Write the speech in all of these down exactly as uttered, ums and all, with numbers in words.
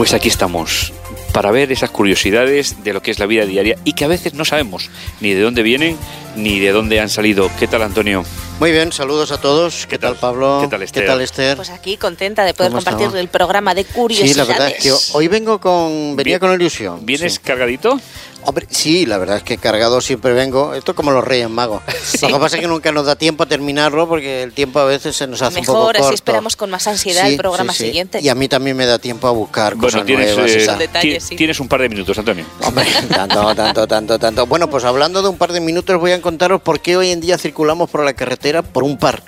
Pues aquí estamos, para ver esas curiosidades de lo que es la vida diaria y que a veces no sabemos ni de dónde vienen ni de dónde han salido. ¿Qué tal, Antonio? Muy bien, saludos a todos. ¿Qué, ¿Qué tal, Pablo? ¿Qué tal, Esther? ¿Qué tal, Esther? Pues aquí contenta de poder compartir estamos? el programa de curiosidades. Sí, la verdad es que hoy vengo con... venía Bien, con ilusión. ¿Vienes sí. cargadito? Hombre, sí, la verdad es que cargado siempre vengo. Esto es como los Reyes Magos. Sí. Lo que pasa es que nunca nos da tiempo a terminarlo porque el tiempo a veces se nos hace Mejor, un poco corto. Mejor, así esperamos con más ansiedad sí, el programa sí, sí. siguiente. Y a mí también me da tiempo a buscar bueno, cosas tienes, nuevas. Eh, detalles, sí. Tienes un par de minutos, Antonio. Hombre, tanto, tanto, tanto, tanto. Bueno, pues hablando de un par de minutos voy a contaros por qué hoy en día circulamos por la carretera por un par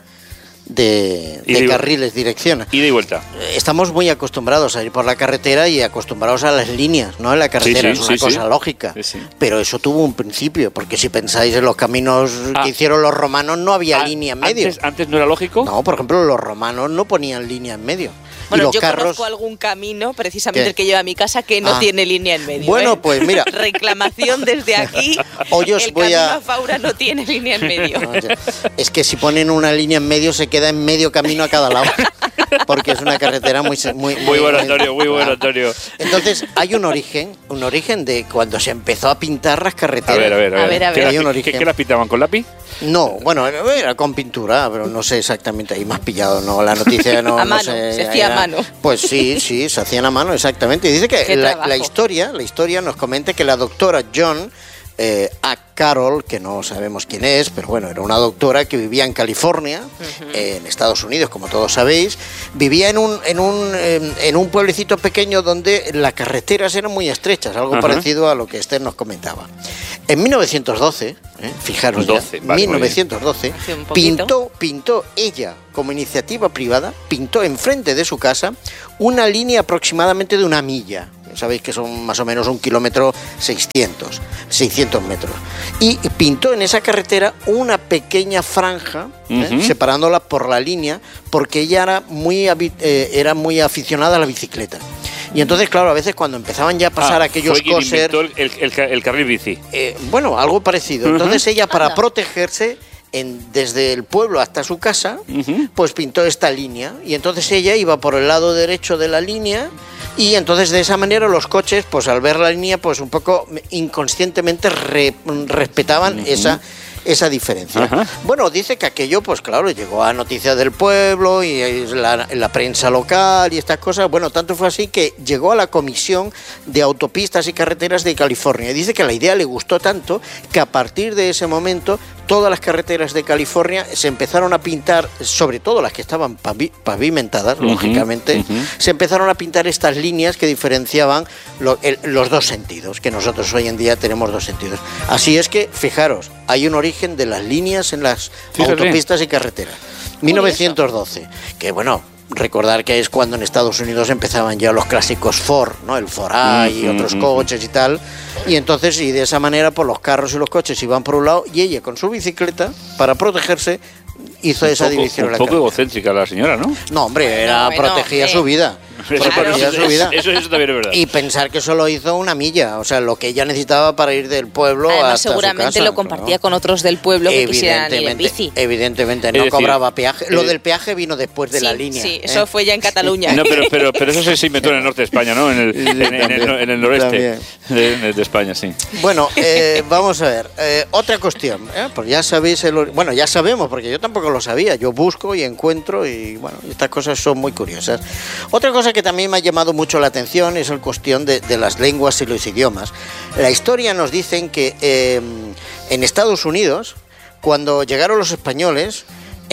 de, de, de carriles, direcciones. Ida y vuelta. Estamos muy acostumbrados a ir por la carretera y acostumbrados a las líneas, ¿no? En la carretera sí, sí, es una sí, cosa sí. lógica. Sí, sí. Pero eso tuvo un principio, porque si pensáis en los caminos ah. que hicieron los romanos, no había ah, línea en medio. Antes, ¿Antes no era lógico? No, por ejemplo, los romanos no ponían línea en medio. Bueno, y los yo carros... conozco algún camino, precisamente ¿Qué? el que lleva a mi casa, que no ah. tiene línea en medio. Bueno, ¿eh? pues mira... Reclamación desde aquí, Hoy os el voy camino a... a Faura no tiene línea en medio. No, es que si ponen una línea en medio, se queda en medio camino a cada lado. Porque es una carretera muy... Muy, muy, muy bueno, Antonio, muy bueno, Antonio. Entonces, hay un origen, un origen de cuando se empezó a pintar las carreteras. A ver, a ver, a ver. A ver, a ver. ¿Qué, hay un la, origen. ¿qué, ¿Qué las pintaban, con lápiz? No, bueno, era con pintura, pero no sé exactamente, ahí más pillado, no, la noticia no... a no mano, sé, se hacía era, a mano. Pues sí, sí, se hacían a mano, exactamente. Y dice que la, la historia, la historia nos comenta que la doctora John eh, A. Carroll, que no sabemos quién es, pero bueno, era una doctora que vivía en California, uh-huh. eh, en Estados Unidos, como todos sabéis. Vivía en un, en un, eh, en un pueblecito pequeño donde las carreteras eran muy estrechas, algo uh-huh. parecido a lo que Esther nos comentaba. En mil novecientos doce, eh, fijaros doce, ya, vale, mil novecientos doce, pintó, pintó ella, como iniciativa privada, pintó enfrente de su casa una línea aproximadamente de una milla. Sabéis que son más o menos un kilómetro seiscientos, seiscientos metros. Y pintó en esa carretera una pequeña franja, ¿eh? uh-huh. separándola por la línea, porque ella era muy, eh, era muy aficionada a la bicicleta. Y entonces, claro, a veces cuando empezaban ya a pasar ah, aquellos fue coser... El, el, el, el carril bici. Eh, bueno, algo parecido. Uh-huh. Entonces ella, para Anda. protegerse... En, desde el pueblo hasta su casa, uh-huh. pues pintó esta línea y entonces ella iba por el lado derecho de la línea y entonces de esa manera los coches, pues al ver la línea, pues un poco inconscientemente re, respetaban uh-huh. esa esa diferencia. Ajá. Bueno, dice que aquello, pues claro, llegó a noticias del pueblo y la, la prensa local y estas cosas. Bueno, tanto fue así que llegó a la Comisión de Autopistas y Carreteras de California. Dice que la idea le gustó tanto que a partir de ese momento todas las carreteras de California se empezaron a pintar, sobre todo las que estaban pavi- pavimentadas, uh-huh, lógicamente, uh-huh. se empezaron a pintar estas líneas que diferenciaban lo, el, los dos sentidos, que nosotros hoy en día tenemos dos sentidos. Así es que, fijaros, hay un origen de las líneas en las Fíjate. autopistas y carreteras. mil novecientos doce, que bueno, recordar que es cuando en Estados Unidos empezaban ya los clásicos Ford, ¿no? El Ford A y mm-hmm. otros coches y tal. Y entonces, y de esa manera, pues los carros y los coches iban por un lado y ella con su bicicleta, para protegerse, hizo un esa poco, división. Un la poco carretera. egocéntrica la señora, ¿no? No, hombre, era bueno, protegía eh. su vida. Protegía eso, su vida. Eso, eso también es verdad. Y pensar que solo hizo una milla, o sea, lo que ella necesitaba para ir del pueblo Además, hasta seguramente su casa, lo compartía ¿no? con otros del pueblo que quisieran ir en bici. Evidentemente, no es decir, cobraba peaje. Lo del peaje vino después de sí, la línea. Sí, ¿eh? eso fue ya en Cataluña. No, pero, pero, pero eso se inventó en el norte de España, ¿no? En el, en, en, en el, en el noreste de, de España, sí. Bueno, eh, vamos a ver. Eh, otra cuestión. ¿eh? Pues ya sabéis, el, bueno, ya sabemos, porque yo tampoco lo sabía. Yo busco y encuentro y, bueno, estas cosas son muy curiosas. Otra cosa que también me ha llamado mucho la atención es la cuestión de, de las lenguas y los idiomas. La historia nos dicen que eh, en Estados Unidos, cuando llegaron los españoles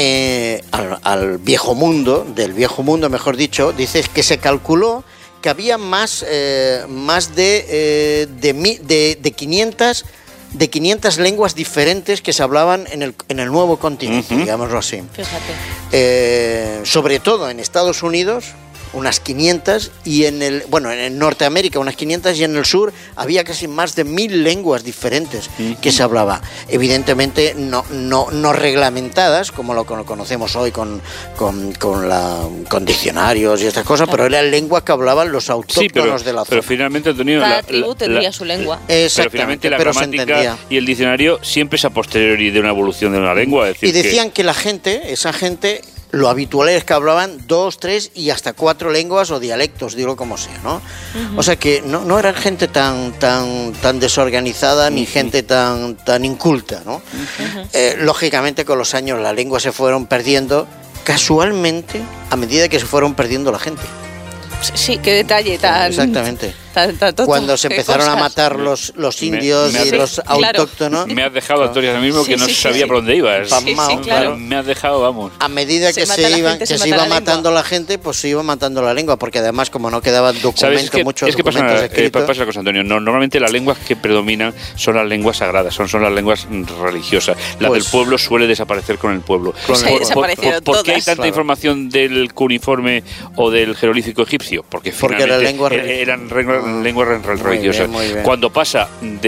eh, al, al viejo mundo, del viejo mundo mejor dicho, dice que se calculó que había más, eh, más de, eh, de, de, de quinientas de quinientas lenguas diferentes que se hablaban en el, en el nuevo continente, uh-huh. digámoslo así. Fíjate. Eh, sobre todo en Estados Unidos, unas quinientas, y en el bueno en Norteamérica unas quinientas, y en el sur había casi más de mil lenguas diferentes uh-huh. que se hablaba. Evidentemente no no no reglamentadas como lo conocemos hoy con con, con, la, con diccionarios y estas cosas, claro. pero eran lenguas que hablaban los autóctonos sí, pero, de la zona. Pero finalmente, Antonio, cada la, tribu la, tendría la, su lengua. Pero finalmente la pero gramática y el diccionario siempre es a posteriori de una evolución de una lengua. Es decir, y decían que, que la gente, esa gente lo habitual es que hablaban dos, tres y hasta cuatro lenguas o dialectos, digo como sea, ¿no? Uh-huh. O sea que no, no eran gente tan, tan, tan desorganizada uh-huh. ni gente tan, tan inculta, ¿no? Uh-huh. Eh, lógicamente con los años las lenguas se fueron perdiendo casualmente a medida que se fueron perdiendo la gente. Sí, qué detalle tan... Exactamente. Tan, tan, tan, Cuando se empezaron a matar los, los indios me, me y los sí, autóctonos... Me has dejado, Antonio, ahora mismo que sí, no sí, sabía sí. por dónde ibas. Sí, sí, claro. Me has dejado, vamos. A medida que se, se, iban, gente, que se, se iba la matando lengua. la gente, pues se iba matando la lengua, porque además como no quedaban documentos, es que, muchos es que documentos pasa, escritos... Eh, pasa la cosa, Antonio. No, normalmente las lenguas que predominan son las lenguas sagradas, son, son las lenguas religiosas. La pues, del pueblo suele desaparecer con el pueblo. Con el pueblo. Por, por, ¿Por qué hay tanta claro. información del cuneiforme o del jeroglífico egipcio? Porque Porque las lenguas eran lenguas religiosas. Cuando pasa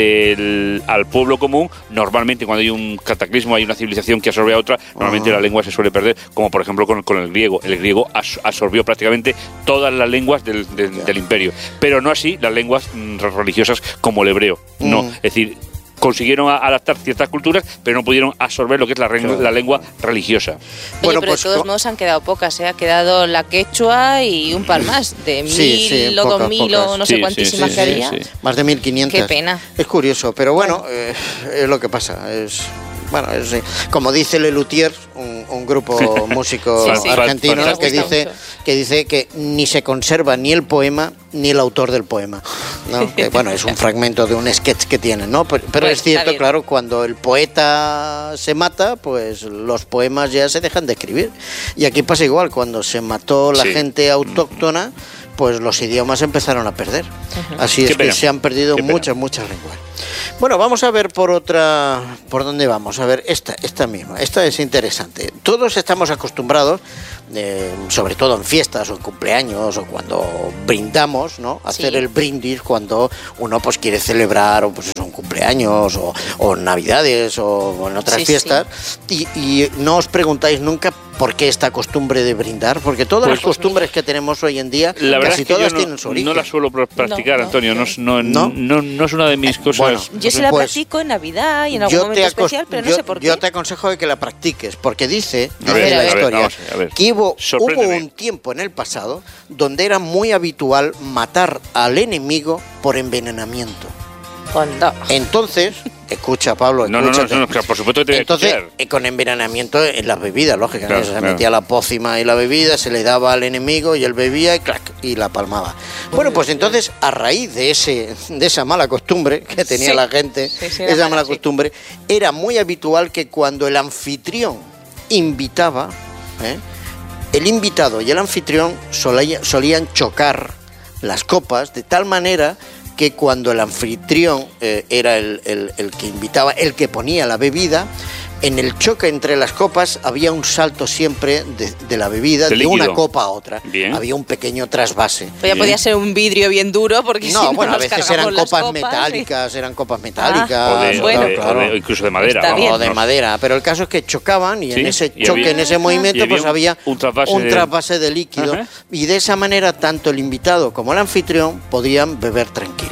del al pueblo común, normalmente cuando hay un cataclismo, hay una civilización que absorbe a otra, normalmente uh-huh. la lengua se suele perder, como por ejemplo con, con el griego. El griego absorbió prácticamente todas las lenguas del, del, yeah. del imperio, pero no así las lenguas religiosas como el hebreo. Uh-huh. No, es decir, consiguieron adaptar ciertas culturas, pero no pudieron absorber lo que es la, claro. la lengua religiosa. Oye, bueno, pero pues, de todos modos han quedado pocas, ¿eh? Ha quedado la quechua y un par más, de sí, mil sí, o pocas, dos mil pocas. o no sé sí, cuantísimas sí, que sí, había. sí, sí. Más de mil quinientas. Qué pena. Es curioso, pero bueno, eh, es lo que pasa, es... Bueno, es, como dice Lelutier, un, un grupo músico sí, sí. argentino, que dice, que dice que ni se conserva ni el poema ni el autor del poema, ¿no? Que, bueno, es un fragmento de un sketch que tienen, ¿no? Pero, pero pues, es cierto, claro, cuando el poeta se mata, pues los poemas ya se dejan de escribir. Y aquí pasa igual, cuando se mató la sí. gente autóctona, pues los idiomas empezaron a perder. Uh-huh. Así Qué es pena. que se han perdido Qué muchas, pena. muchas lenguas. Bueno, vamos a ver por otra... ¿Por dónde vamos? A ver, esta, esta misma. Esta es interesante. Todos estamos acostumbrados, eh, sobre todo en fiestas o en cumpleaños o cuando brindamos, ¿no? Hacer sí. el brindis cuando uno pues quiere celebrar o pues un cumpleaños o, o navidades o, o en otras sí, fiestas. Sí. Y, y no os preguntáis nunca por qué esta costumbre de brindar, porque todas pues, las costumbres que tenemos hoy en día, la verdad casi es que todas yo no, tienen su origen. No la suelo practicar, no, Antonio, no, no, no, no, no es una de mis cosas. Bueno, yo se la pues, practico en Navidad y en algún momento especial, pero no yo, sé por qué. Yo te aconsejo de que la practiques, porque dice, dice a ver, la a ver, historia, vamos, a ver. que hubo, hubo un tiempo en el pasado donde era muy habitual matar al enemigo por envenenamiento. Onda. Entonces, escucha, Pablo, no, no, no, no, claro, por supuesto que te Entonces, eh, con envenenamiento en las bebidas, lógicamente, claro, se claro. metía la pócima y la bebida, se le daba al enemigo y él bebía y clac, y la palmaba. Bueno, pues entonces, a raíz de ese de esa mala costumbre que tenía sí. la gente, sí, sí, esa mala sí. costumbre, era muy habitual que cuando el anfitrión invitaba, ¿eh? el invitado y el anfitrión solía, solían chocar las copas de tal manera que cuando el anfitrión eh, era el, el, el que invitaba, el que ponía la bebida, en el choque entre las copas había un salto siempre de, de la bebida, de, de una copa a otra. Bien. Había un pequeño trasvase. Pero ya podía ser un vidrio bien duro, porque no, si no bueno, a veces eran copas, copas metálicas, sí. eran copas metálicas. Ah, o, de, bueno, o, de, claro. o, de, o incluso de madera. O de madera. Pero el caso es que chocaban y sí, en ese choque, había, en ese movimiento, había pues había un trasvase, un de... trasvase de líquido. Ajá. Y de esa manera, tanto el invitado como el anfitrión podían beber tranquilos.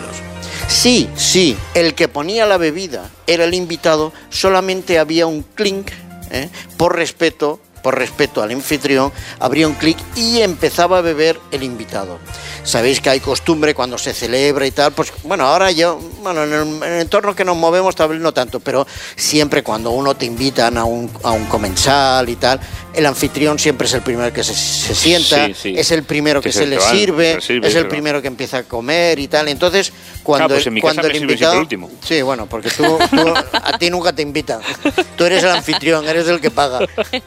Sí, sí, el que ponía la bebida era el invitado, solamente había un clink, ¿eh? por respeto, por respeto al anfitrión, habría un clic y empezaba a beber el invitado. Sabéis que hay costumbre cuando se celebra y tal, pues bueno, ahora yo, bueno, en el, en el entorno que nos movemos tal vez no tanto, pero siempre cuando uno te invitan a un, a un comensal y tal, el anfitrión siempre es el primero que se, se sienta, sí, sí. es el primero que, que se le que sirve, sirve, es el primero va. que empieza a comer y tal, entonces cuando, ah, pues en mi cuando casa el me invitado... el último. Sí, bueno, porque tú, tú a ti nunca te invitan, tú eres el anfitrión, eres el que paga.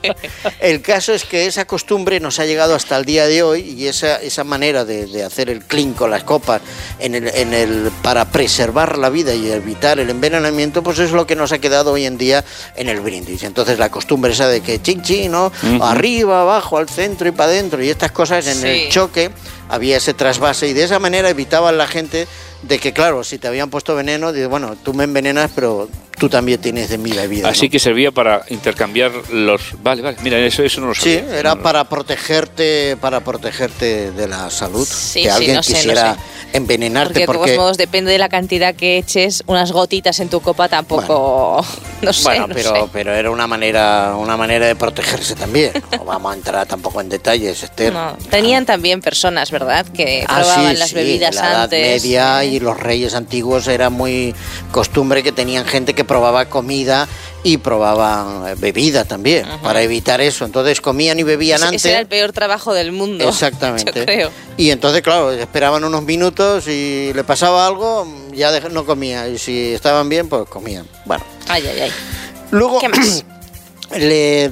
El caso es que esa costumbre nos ha llegado hasta el día de hoy y esa, esa manera de, de hacer el clink con las copas en el, en el, para preservar la vida y evitar el envenenamiento, pues es lo que nos ha quedado hoy en día en el brindis. Entonces la costumbre esa de que chin chin, ¿no? Uh-huh. Arriba, abajo, al centro y para adentro y estas cosas en sí. el choque había ese trasvase y de esa manera evitaban la gente de que, claro, si te habían puesto veneno, dices, bueno, tú me envenenas, pero tú tú también tienes de mi bebida. Así ¿no? que servía para intercambiar los... Vale, vale, mira, eso, eso no lo sabía. Sí, era no, para protegerte, para protegerte de la salud. Sí, que sí, alguien no sé, quisiera no sé. envenenarte. Porque, Porque, de todos modos, depende de la cantidad que eches, unas gotitas en tu copa tampoco... Bueno, no sé, bueno no pero, sé. pero era una manera, una manera de protegerse también. No vamos a entrar tampoco en detalles, Esther. No, tenían también personas, ¿verdad?, que Ah, probaban sí, las sí, bebidas en la antes. Edad Media ¿eh? y los reyes antiguos era muy costumbre que tenían gente que probaba comida y probaban bebida también, uh-huh. para evitar eso. Entonces comían y bebían ese, antes. Ese era el peor trabajo del mundo. Exactamente. Yo creo. Y entonces, claro, esperaban unos minutos y le pasaba algo, ya de, no comía. Y si estaban bien, pues comían. Bueno. Ay, ay, ay. Luego, ¿qué más? le...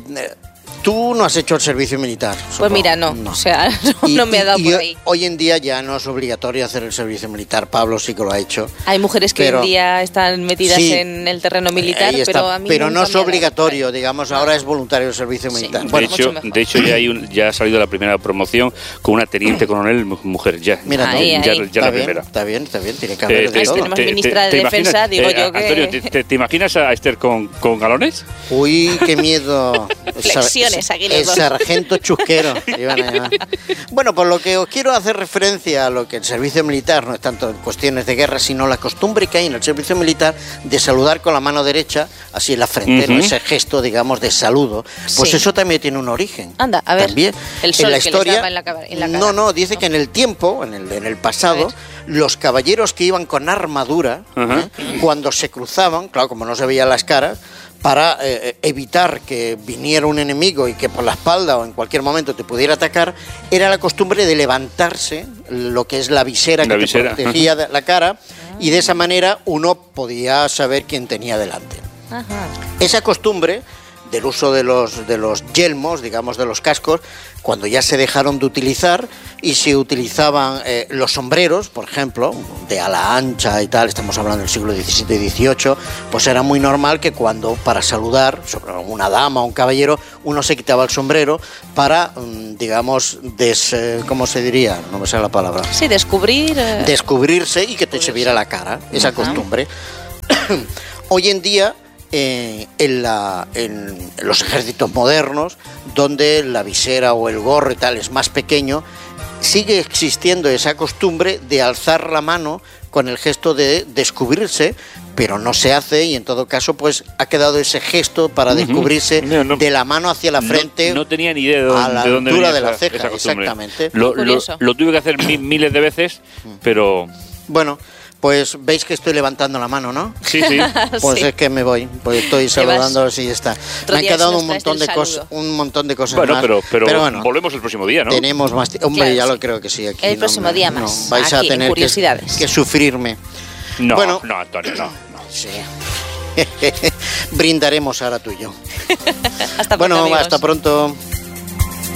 Tú no has hecho el servicio militar, Pues supongo. mira, no, no. o sea, no, y, no me ha dado y, por y ahí. Hoy en día ya no es obligatorio hacer el servicio militar. Pablo sí que lo ha hecho. Hay mujeres que pero, hoy en día están metidas sí, en el terreno militar, está, pero a mí pero no nunca es me ha dado obligatorio, por ahí. digamos, ahora es voluntario el servicio Sí. militar. De Bueno, de, hecho, de hecho, ya hay un, ya ha salido la primera promoción con una teniente coronel mujer. Ya, mira, ahí, ya, ahí. ya, ya está la bien, primera. Está bien, está bien, tiene que haber Eh, de te- todo. tenemos ministra de Defensa, digo eh, yo que- Antonio, ¿te, te, te imaginas a Esther con, con galones? Uy, qué miedo. Flexiones aquí los El dos. sargento chusquero. Iban a llamar. Bueno, por lo que os quiero hacer referencia a lo que el servicio militar no es tanto en cuestiones de guerra, sino la costumbre que hay en el servicio militar de saludar con la mano derecha, así en la frente, Uh-huh. ¿no? Ese gesto, digamos, de saludo. Pues Sí. eso también tiene un origen. Anda, a ver, También. el sol en la que les historia, daba en la cara- en la cara. No, no, dice que en el tiempo, en el, en el pasado, los caballeros que iban con armadura, Ajá. ¿eh? cuando se cruzaban, claro, como no se veían las caras, para eh, evitar que viniera un enemigo y que por la espalda o en cualquier momento te pudiera atacar, era la costumbre de levantarse lo que es la visera La que visera, te protegía de la cara, y de esa manera uno podía saber quién tenía delante. Ajá. Esa costumbre del uso de los, de los yelmos, digamos de los cascos, cuando ya se dejaron de utilizar y se utilizaban eh, los sombreros, por ejemplo, de ala ancha y tal, estamos hablando del siglo diecisiete y dieciocho, pues era muy normal que cuando para saludar sobre una dama o un caballero, uno se quitaba el sombrero para, digamos, des, eh, ¿cómo se diría? No me sale la palabra. Sí, descubrir... eh, Descubrirse y que te se viera la cara, esa Ajá. costumbre. Hoy en día, eh, en, la, en los ejércitos modernos, donde la visera o el gorro y tal es más pequeño, sigue existiendo esa costumbre de alzar la mano con el gesto de descubrirse, pero no se hace, y en todo caso pues ha quedado ese gesto para descubrirse No, no. de la mano hacia la frente. No, no tenía ni idea de dónde, a la de dónde altura venía de la esa- ceja, esa costumbre. exactamente. Lo, lo, Curioso. lo tuve que hacer mi- miles de veces, pero Bueno, pues veis que estoy levantando la mano, ¿no? sí, sí. Pues Sí. es que me voy, pues estoy saludando y ya está. Otro Me han día quedado si un nos traes montón de el cosas, saludo. un montón de cosas Bueno, más. pero, pero, bueno, volvemos el próximo día, ¿no? tenemos más. ti- Hombre, Claro, ya sí. lo creo que sí. Aquí El no próximo me- día no, más, vais a aquí, en tener que, Curiosidades. que sufrirme. No, Bueno. no, Antonio, no. no. Sí. Brindaremos ahora tú y yo. hasta pronto, Bueno, amigos. hasta pronto.